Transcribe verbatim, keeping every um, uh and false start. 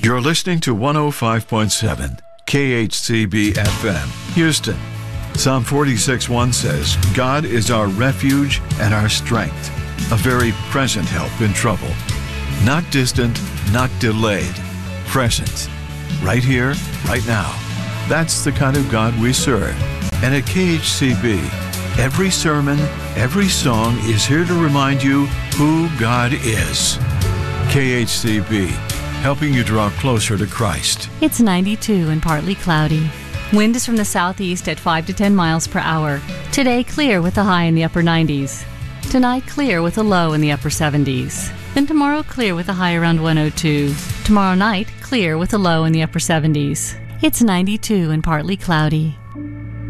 You're listening to one oh five point seven K H C B F M, Houston. Psalm forty-six one says, God is our refuge and our strength, a very present help in trouble. Not distant, not delayed, present. Right here, right now. That's the kind of God we serve. And at K H C B, every sermon, every song is here to remind you who God is. K H C B, helping you draw closer to Christ. It's ninety-two and partly cloudy. Wind is from the southeast at five to ten miles per hour. Today, clear with a high in the upper nineties. Tonight, clear with a low in the upper seventies. Then tomorrow, clear with a high around one oh two. Tomorrow night, clear with a low in the upper seventies. It's ninety-two and partly cloudy.